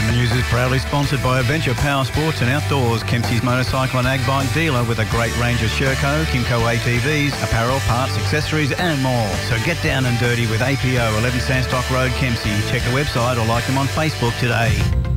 The news is proudly sponsored by Adventure Power Sports and Outdoors, Kempsey's motorcycle and ag bike dealer with a great range of Sherco, Kimco ATVs, apparel, parts, accessories and more. So get down and dirty with APO, 11 Sandstock Road, Kempsey. Check the website or like them on Facebook today.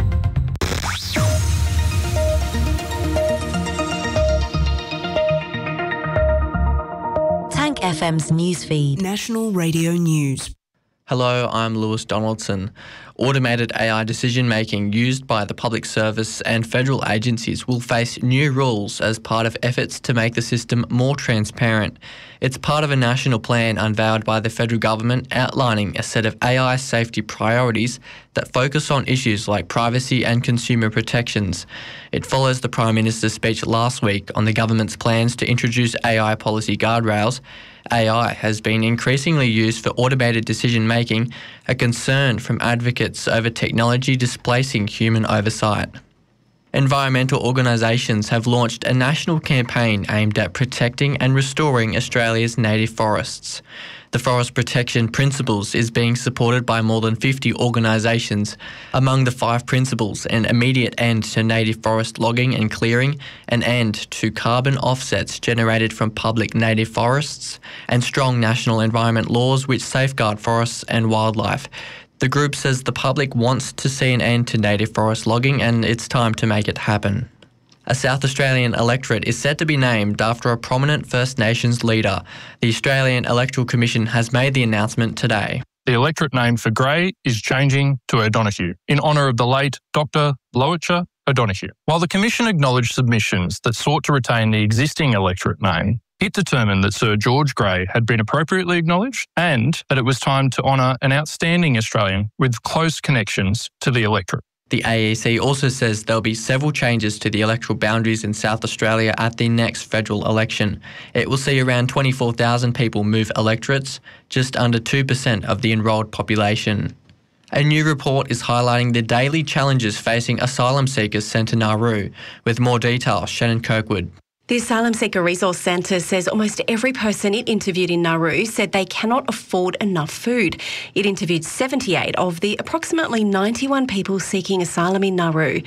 Tank FM's newsfeed. National Radio News. Hello, I'm Lewis Donaldson. Automated AI decision-making used by the public service and federal agencies will face new rules as part of efforts to make the system more transparent. It's part of a national plan unveiled by the federal government outlining a set of AI safety priorities that focus on issues like privacy and consumer protections. It follows the Prime Minister's speech last week on the government's plans to introduce AI policy guardrails. AI has been increasingly used for automated decision-making, a concern from advocates over technology displacing human oversight. Environmental organisations have launched a national campaign aimed at protecting and restoring Australia's native forests. The Forest Protection Principles is being supported by more than 50 organisations. Among the 5 principles, an immediate end to native forest logging and clearing, an end to carbon offsets generated from public native forests, and strong national environment laws which safeguard forests and wildlife. The group says the public wants to see an end to native forest logging and it's time to make it happen. A South Australian electorate is set to be named after a prominent First Nations leader. The Australian Electoral Commission has made the announcement today. The electorate name for Grey is changing to O'Donoghue, in honour of the late Dr. Loacher O'Donoghue. While the Commission acknowledged submissions that sought to retain the existing electorate name, it determined that Sir George Grey had been appropriately acknowledged and that it was time to honour an outstanding Australian with close connections to the electorate. The AEC also says there'll be several changes to the electoral boundaries in South Australia at the next federal election. It will see around 24,000 people move electorates, just under 2% of the enrolled population. A new report is highlighting the daily challenges facing asylum seekers sent to Nauru. With more detail, Shannon Kirkwood. The Asylum Seeker Resource Centre says almost every person it interviewed in Nauru said they cannot afford enough food. It interviewed 78 of the approximately 91 people seeking asylum in Nauru.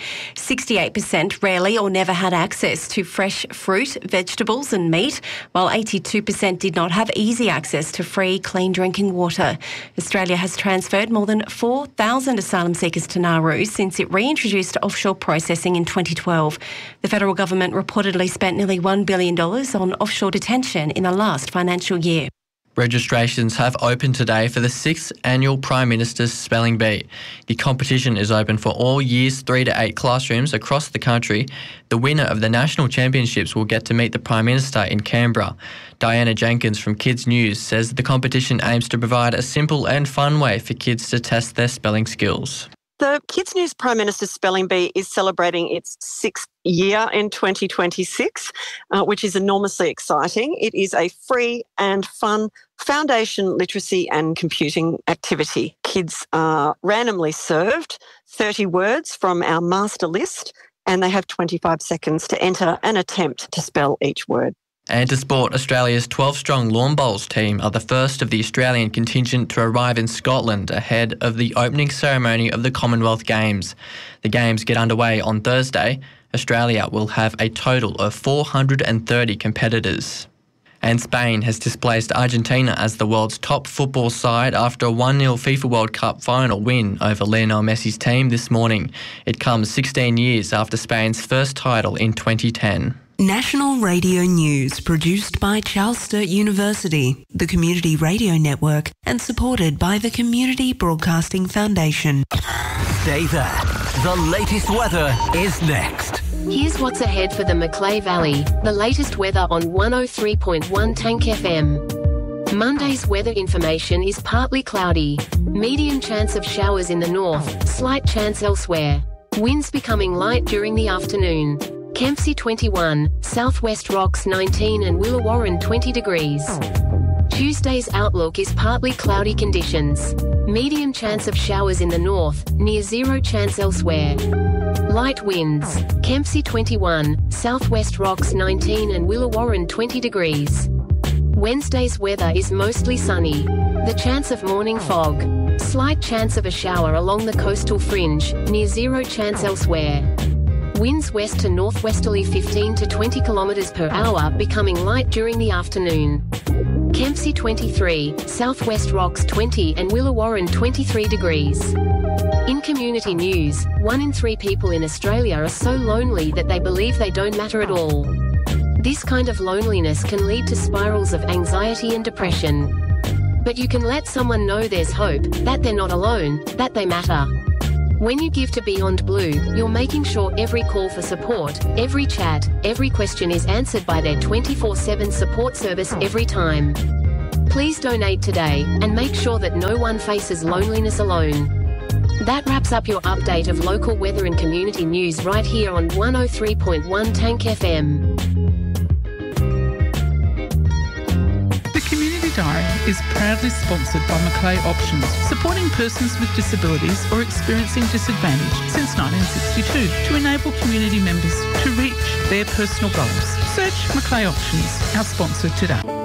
68% rarely or never had access to fresh fruit, vegetables and meat, while 82% did not have easy access to free, clean drinking water. Australia has transferred more than 4,000 asylum seekers to Nauru since it reintroduced offshore processing in 2012. The federal government reportedly spent nearly $1 billion on offshore detention in the last financial year. Registrations have opened today for the 6th annual Prime Minister's Spelling Bee. The competition is open for all years 3 to 8 classrooms across the country. The winner of the national championships will get to meet the Prime Minister in Canberra. Diana Jenkins from Kids News says the competition aims to provide a simple and fun way for kids to test their spelling skills. The Kids News Prime Minister's Spelling Bee is celebrating its 6th year in 2026, which is enormously exciting. It is a free and fun foundation literacy and computing activity. Kids are randomly served 30 words from our master list, and they have 25 seconds to enter and attempt to spell each word. And to sport, Australia's 12-strong lawn bowls team are the first of the Australian contingent to arrive in Scotland ahead of the opening ceremony of the Commonwealth Games. The Games get underway on Thursday. Australia will have a total of 430 competitors. And Spain has displaced Argentina as the world's top football side after a 1-0 FIFA World Cup final win over Lionel Messi's team this morning. It comes 16 years after Spain's first title in 2010. National Radio News, produced by Charles Sturt University, the Community Radio Network, and supported by the Community Broadcasting Foundation. Stay there. The latest weather is next. Here's what's ahead for the Macleay Valley. The latest weather on 103.1 Tank FM. Monday's weather information is partly cloudy. Medium chance of showers in the north, slight chance elsewhere. Winds becoming light during the afternoon. Kempsey 21, Southwest Rocks 19 and Willawarren 20 degrees. Tuesday's outlook is partly cloudy conditions. Medium chance of showers in the north, near zero chance elsewhere. Light winds. Kempsey 21, Southwest Rocks 19 and Willawarren 20 degrees. Wednesday's weather is mostly sunny. The chance of morning fog. Slight chance of a shower along the coastal fringe, near zero chance elsewhere. Winds west to northwesterly 15 to 20 kilometres per hour, becoming light during the afternoon. Kempsey 23, Southwest Rocks 20 and Willawarren 23 degrees. In community news, 1 in 3 people in Australia are so lonely that they believe they don't matter at all. This kind of loneliness can lead to spirals of anxiety and depression. But you can let someone know there's hope, that they're not alone, that they matter. When you give to Beyond Blue, you're making sure every call for support, every chat, every question is answered by their 24/7 support service every time. Please donate today and make sure that no one faces loneliness alone. That wraps up your update of local weather and community news right here on 103.1 Tank FM. Diary is proudly sponsored by Macleay Options, supporting persons with disabilities or experiencing disadvantage since 1962 to enable community members to reach their personal goals. Search Macleay Options, our sponsor today.